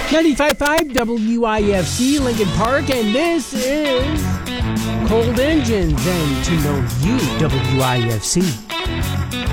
95.5 WIFC Lincoln Park, and this is Cold Engines and To Know You WIFC.